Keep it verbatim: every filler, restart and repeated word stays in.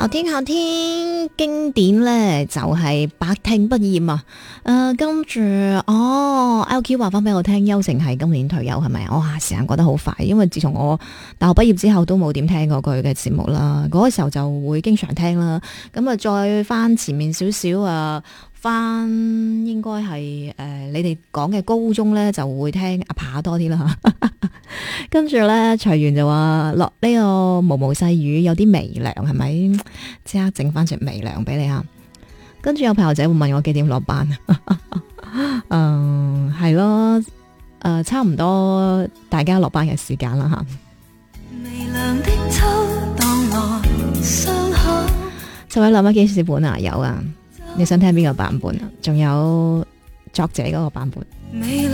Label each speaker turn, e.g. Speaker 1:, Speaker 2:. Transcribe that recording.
Speaker 1: 後天後天經典咧就係百聽不厭啊！誒，跟住哦 L Q 話翻俾我聽，邱誠係今年退休係咪？哇，時間過得好快，因為自從我大學畢業之後都冇點聽過佢嘅節目啦。嗰個時候就會經常聽啦。咁啊，再翻前面少少啊，翻應該係誒你哋講嘅高中咧就會聽阿扒多啲啦。跟住咧，隨緣就話落呢個毛毛細雨，有啲微涼，係咪？即刻整翻隻微涼俾你啊！跟住有朋友仔會問我幾點落班啊？嗯，係咯，誒、呃，差唔多大家落班嘅時間啦吓。微涼的秋當來傷口，就喺諗乜幾時本啊？有啊，你想聽邊個版本啊？仲有作者嗰個版本。微涼